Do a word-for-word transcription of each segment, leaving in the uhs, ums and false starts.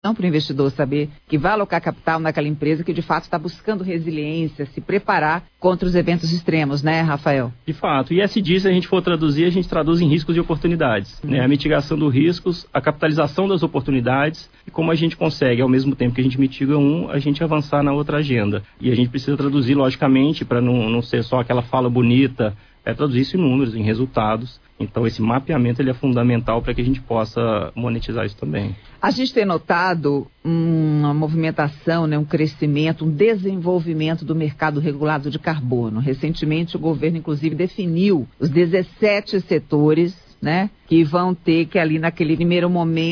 Não para o investidor saber que vai alocar capital naquela empresa que de fato está buscando resiliência, se preparar contra os eventos extremos, né, Rafael? De fato. E S D, se a gente for traduzir, a gente traduz em riscos e oportunidades. Uhum. Né? A mitigação dos riscos, a capitalização das oportunidades e como a gente consegue, ao mesmo tempo que a gente mitiga um, a gente avançar na outra agenda. E a gente precisa traduzir, logicamente, para não, não ser só aquela fala bonita, é traduzir isso em números, em resultados. Então, esse mapeamento ele é fundamental para que a gente possa monetizar isso também. A gente tem notado uma movimentação, né, um crescimento, um desenvolvimento do mercado regulado de carbono. Recentemente, o governo, inclusive, definiu os dezessete setores, né, que vão ter que, ali naquele primeiro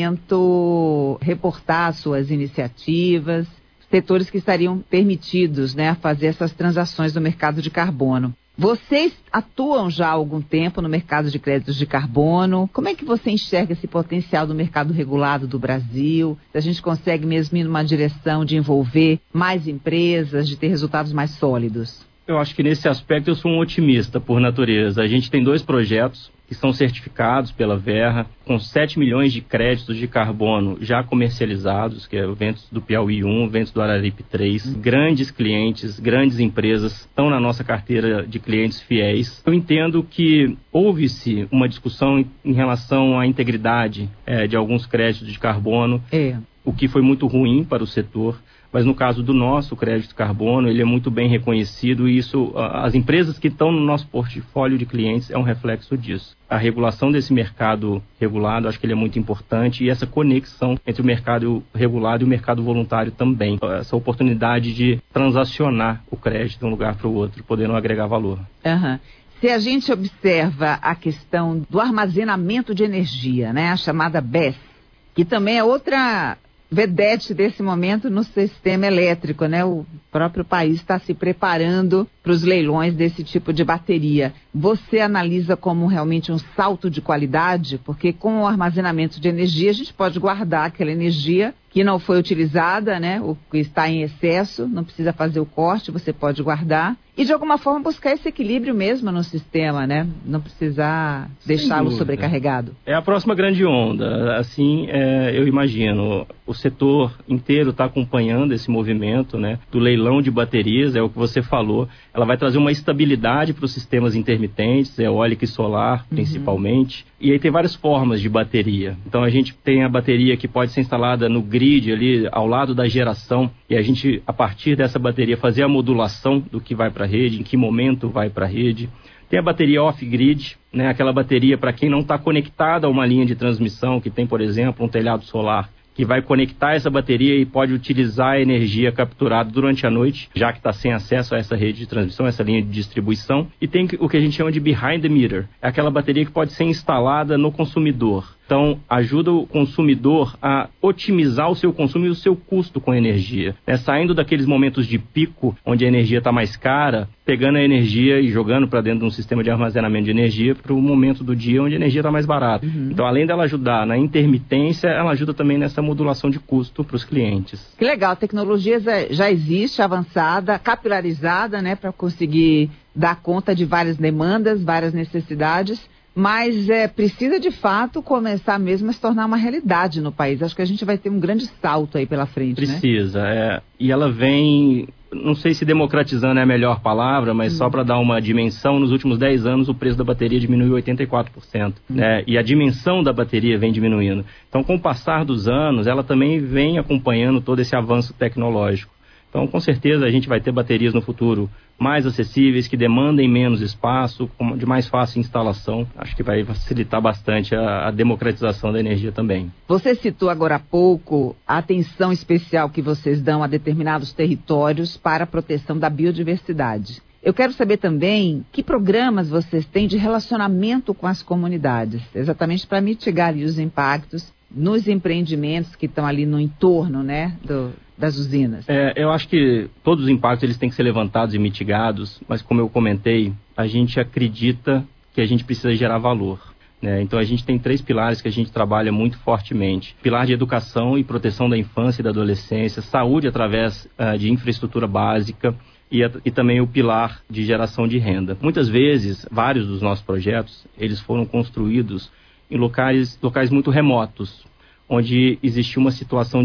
momento, reportar suas iniciativas, setores que estariam permitidos, né, a fazer essas transações no mercado de carbono. Vocês atuam já há algum tempo no mercado de créditos de carbono. Como é que você enxerga esse potencial do mercado regulado do Brasil? Se a gente consegue mesmo ir numa direção de envolver mais empresas, de ter resultados mais sólidos? Eu acho que nesse aspecto eu sou um otimista por natureza. A gente tem dois projetos que são certificados pela Verra, com sete milhões de créditos de carbono já comercializados, que é o Ventos do Piauí um, Ventos do Araripe três. Uhum. Grandes clientes, grandes empresas estão na nossa carteira de clientes fiéis. Eu entendo que houve-se uma discussão em, em relação à integridade é, de alguns créditos de carbono, é. o que foi muito ruim para o setor. Mas no caso do nosso crédito de carbono, ele é muito bem reconhecido e isso, as empresas que estão no nosso portfólio de clientes é um reflexo disso. A regulação desse mercado regulado, acho que ele é muito importante e essa conexão entre o mercado regulado e o mercado voluntário também. Essa oportunidade de transacionar o crédito de um lugar para o outro, podendo agregar valor. Uhum. Se a gente observa a questão do armazenamento de energia, né, a chamada B E S, que também é outra vedete desse momento no sistema elétrico, né? O próprio país está se preparando para os leilões desse tipo de bateria. Você analisa como realmente um salto de qualidade? Porque com o armazenamento de energia, a gente pode guardar aquela energia que não foi utilizada, né? O que está em excesso, não precisa fazer o corte, você pode guardar. E de alguma forma buscar esse equilíbrio mesmo no sistema, né? Não precisar deixá-lo sobrecarregado. É a próxima grande onda, assim é, eu imagino. O setor inteiro está acompanhando esse movimento, né? Do leilão de baterias, é o que você falou. Ela vai trazer uma estabilidade para os sistemas intermitentes, eólica e solar, principalmente. Uhum. E aí tem várias formas de bateria. Então a gente tem a bateria que pode ser instalada no grid ali, ao lado da geração, e a gente, a partir dessa bateria, fazer a modulação do que vai para a rede, em que momento vai para a rede. Tem a bateria off-grid, né? Aquela bateria para quem não está conectado a uma linha de transmissão, que tem, por exemplo, um telhado solar, que vai conectar essa bateria e pode utilizar a energia capturada durante a noite, já que está sem acesso a essa rede de transmissão, essa linha de distribuição. E tem o que a gente chama de behind the meter, é aquela bateria que pode ser instalada no consumidor. Então, ajuda o consumidor a otimizar o seu consumo e o seu custo com a energia. Né? Saindo daqueles momentos de pico, onde a energia está mais cara, pegando a energia e jogando para dentro de um sistema de armazenamento de energia para o momento do dia onde a energia está mais barata. Uhum. Então, além dela ajudar na intermitência, ela ajuda também nessa modulação de custo para os clientes. Que legal, a tecnologia já existe, avançada, capilarizada, né, para conseguir dar conta de várias demandas, várias necessidades. Mas é, precisa, de fato, começar mesmo a se tornar uma realidade no país. Acho que a gente vai ter um grande salto aí pela frente, precisa, né? É. E ela vem, não sei se democratizando é a melhor palavra, mas hum. só para dar uma dimensão, nos últimos dez anos o preço da bateria diminuiu oitenta e quatro por cento. Hum. Né? E a dimensão da bateria vem diminuindo. Então, com o passar dos anos, ela também vem acompanhando todo esse avanço tecnológico. Então, com certeza, a gente vai ter baterias no futuro mais acessíveis, que demandem menos espaço, de mais fácil instalação. Acho que vai facilitar bastante a, a democratização da energia também. Você citou agora há pouco a atenção especial que vocês dão a determinados territórios para a proteção da biodiversidade. Eu quero saber também que programas vocês têm de relacionamento com as comunidades, exatamente para mitigar ali os impactos nos empreendimentos que estão ali no entorno, né, do, das usinas. É, eu acho que todos os impactos eles têm que ser levantados e mitigados, mas como eu comentei, a gente acredita que a gente precisa gerar valor. Né? Então a gente tem três pilares que a gente trabalha muito fortemente. Pilar de educação e proteção da infância e da adolescência, saúde através uh, de infraestrutura básica, E, a, e também o pilar de geração de renda. Muitas vezes, vários dos nossos projetos, eles foram construídos em locais, locais muito remotos, onde existia uma situação